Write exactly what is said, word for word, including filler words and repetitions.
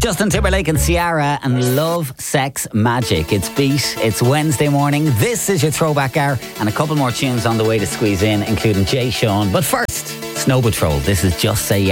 Justin Timberlake and Ciara and Love, Sex, Magic. It's Beat. It's Wednesday morning. This is your Throwback Hour and a couple more tunes on the way to squeeze in, including Jay Sean. But first, Snow Patrol. This is Just Say Yes.